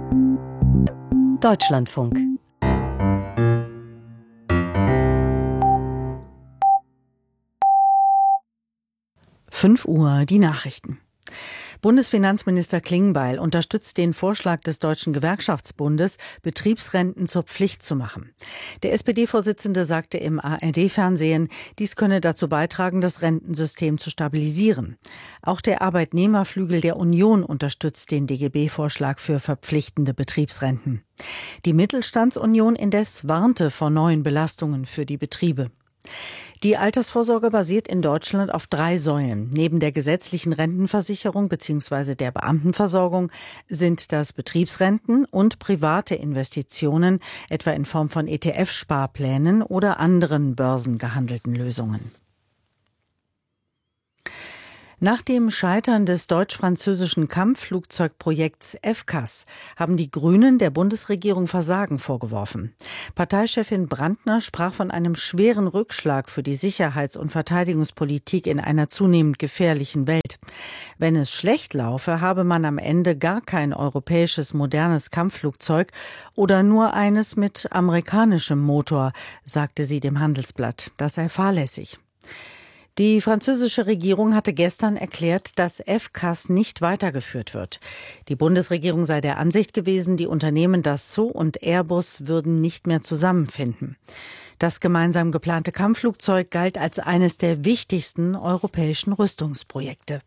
Deutschlandfunk. Fünf Uhr, die Nachrichten. Bundesfinanzminister Klingbeil unterstützt den Vorschlag des Deutschen Gewerkschaftsbundes, Betriebsrenten zur Pflicht zu machen. Der SPD-Vorsitzende sagte im ARD-Fernsehen, dies könne dazu beitragen, das Rentensystem zu stabilisieren. Auch der Arbeitnehmerflügel der Union unterstützt den DGB-Vorschlag für verpflichtende Betriebsrenten. Die Mittelstandsunion indes warnte vor neuen Belastungen für die Betriebe. Die Altersvorsorge basiert in Deutschland auf 3 Säulen. Neben der gesetzlichen Rentenversicherung bzw. der Beamtenversorgung sind das Betriebsrenten und private Investitionen, etwa in Form von ETF-Sparplänen oder anderen börsengehandelten Lösungen. Nach dem Scheitern des deutsch-französischen Kampfflugzeugprojekts FCAS haben die Grünen der Bundesregierung Versagen vorgeworfen. Parteichefin Brandner sprach von einem schweren Rückschlag für die Sicherheits- und Verteidigungspolitik in einer zunehmend gefährlichen Welt. Wenn es schlecht laufe, habe man am Ende gar kein europäisches modernes Kampfflugzeug oder nur eines mit amerikanischem Motor, sagte sie dem Handelsblatt. Das sei fahrlässig. Die französische Regierung hatte gestern erklärt, dass FCAS nicht weitergeführt wird. Die Bundesregierung sei der Ansicht gewesen, die Unternehmen Dassault und Airbus würden nicht mehr zusammenfinden. Das gemeinsam geplante Kampfflugzeug galt als eines der wichtigsten europäischen Rüstungsprojekte.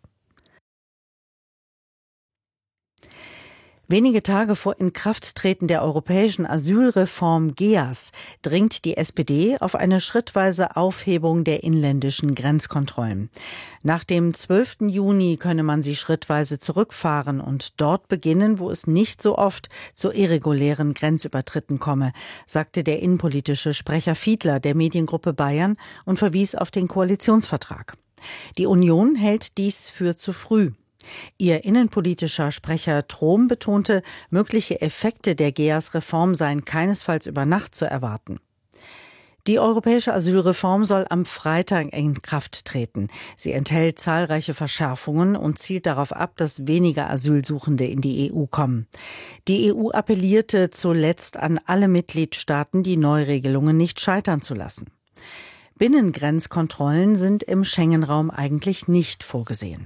Wenige Tage vor Inkrafttreten der europäischen Asylreform GEAS dringt die SPD auf eine schrittweise Aufhebung der inländischen Grenzkontrollen. Nach dem 12. Juni könne man sie schrittweise zurückfahren und dort beginnen, wo es nicht so oft zu irregulären Grenzübertritten komme, sagte der innenpolitische Sprecher Fiedler der Mediengruppe Bayern und verwies auf den Koalitionsvertrag. Die Union hält dies für zu früh. Ihr innenpolitischer Sprecher Trom betonte, mögliche Effekte der GEAS-Reform seien keinesfalls über Nacht zu erwarten. Die europäische Asylreform soll am Freitag in Kraft treten. Sie enthält zahlreiche Verschärfungen und zielt darauf ab, dass weniger Asylsuchende in die EU kommen. Die EU appellierte zuletzt an alle Mitgliedstaaten, die Neuregelungen nicht scheitern zu lassen. Binnengrenzkontrollen sind im Schengen-Raum eigentlich nicht vorgesehen.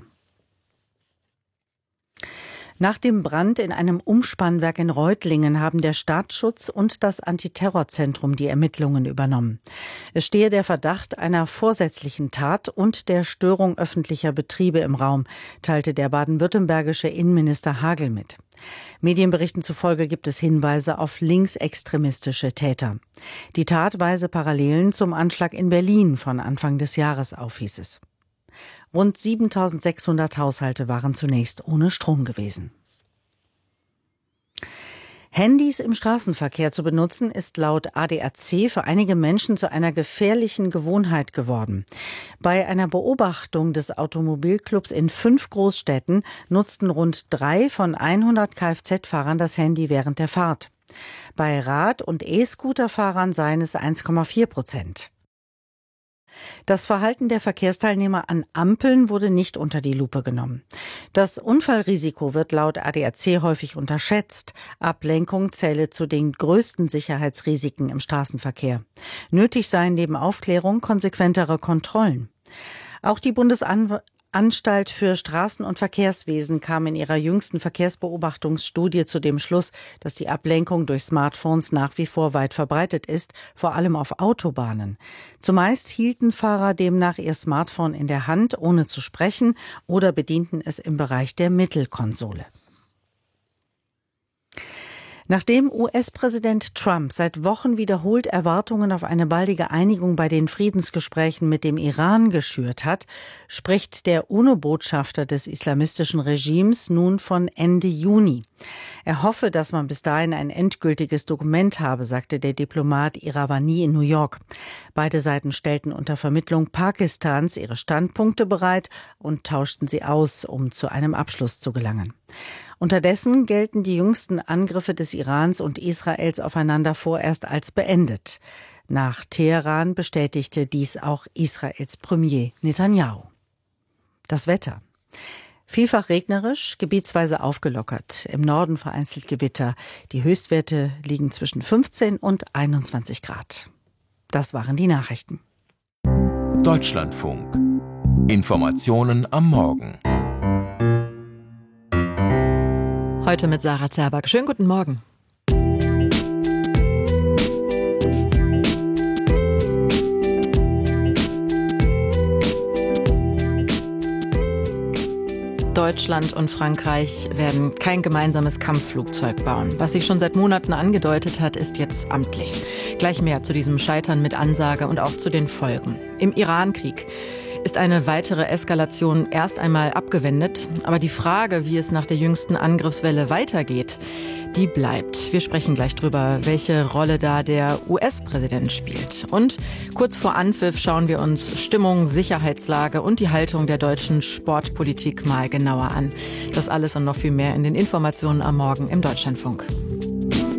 Nach dem Brand in einem Umspannwerk in Reutlingen haben der Staatsschutz und das Antiterrorzentrum die Ermittlungen übernommen. Es stehe der Verdacht einer vorsätzlichen Tat und der Störung öffentlicher Betriebe im Raum, teilte der baden-württembergische Innenminister Hagel mit. Medienberichten zufolge gibt es Hinweise auf linksextremistische Täter. Die Tat weise Parallelen zum Anschlag in Berlin von Anfang des Jahres auf, hieß es. Rund 7.600 Haushalte waren zunächst ohne Strom gewesen. Handys im Straßenverkehr zu benutzen, ist laut ADAC für einige Menschen zu einer gefährlichen Gewohnheit geworden. Bei einer Beobachtung des Automobilclubs in 5 Großstädten nutzten rund 3 von 100 Kfz-Fahrern das Handy während der Fahrt. Bei Rad- und E-Scooter-Fahrern seien es 1,4%. Das Verhalten der Verkehrsteilnehmer an Ampeln wurde nicht unter die Lupe genommen. Das Unfallrisiko wird laut ADAC häufig unterschätzt. Ablenkung zähle zu den größten Sicherheitsrisiken im Straßenverkehr. Nötig seien neben Aufklärung konsequentere Kontrollen. Auch die Bundesanstalt für Straßen- und Verkehrswesen kam in ihrer jüngsten Verkehrsbeobachtungsstudie zu dem Schluss, dass die Ablenkung durch Smartphones nach wie vor weit verbreitet ist, vor allem auf Autobahnen. Zumeist hielten Fahrer demnach ihr Smartphone in der Hand, ohne zu sprechen, oder bedienten es im Bereich der Mittelkonsole. Nachdem US-Präsident Trump seit Wochen wiederholt Erwartungen auf eine baldige Einigung bei den Friedensgesprächen mit dem Iran geschürt hat, spricht der UNO-Botschafter des islamistischen Regimes nun von Ende Juni. Er hoffe, dass man bis dahin ein endgültiges Dokument habe, sagte der Diplomat Iravani in New York. Beide Seiten stellten unter Vermittlung Pakistans ihre Standpunkte bereit und tauschten sie aus, um zu einem Abschluss zu gelangen. Unterdessen gelten die jüngsten Angriffe des Irans und Israels aufeinander vorerst als beendet. Nach Teheran bestätigte dies auch Israels Premier Netanyahu. Das Wetter. Vielfach regnerisch, gebietsweise aufgelockert. Im Norden vereinzelt Gewitter. Die Höchstwerte liegen zwischen 15 und 21 Grad. Das waren die Nachrichten. Deutschlandfunk. Informationen am Morgen. Heute mit Sarah Zerback. Schönen guten Morgen. Deutschland und Frankreich werden kein gemeinsames Kampfflugzeug bauen. Was sich schon seit Monaten angedeutet hat, ist jetzt amtlich. Gleich mehr zu diesem Scheitern mit Ansage und auch zu den Folgen. Im Iran-Krieg ist eine weitere Eskalation erst einmal abgewendet. Aber die Frage, wie es nach der jüngsten Angriffswelle weitergeht, die bleibt. Wir sprechen gleich drüber, welche Rolle da der US-Präsident spielt. Und kurz vor Anpfiff schauen wir uns Stimmung, Sicherheitslage und die Haltung der deutschen Sportpolitik mal genauer an. Das alles und noch viel mehr in den Informationen am Morgen im Deutschlandfunk.